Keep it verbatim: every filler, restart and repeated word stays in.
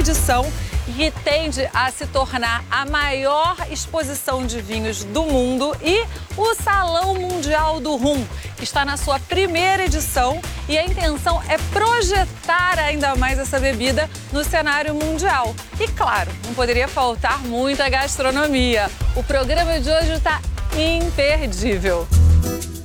edição e que tende a se tornar a maior exposição de vinhos do mundo, e o Salão Mundial do Rum, que está na sua primeira edição, e a intenção é projetar ainda mais essa bebida no cenário mundial. E claro, não poderia faltar muita gastronomia. O programa de hoje está imperdível.